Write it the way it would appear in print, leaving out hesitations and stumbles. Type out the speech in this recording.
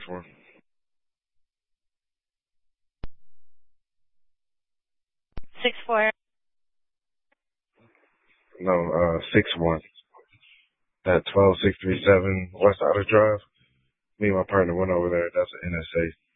1. Six four. No, 6-1. At 12637 West Outer Drive. Me and my partner went over there. That's an NSA.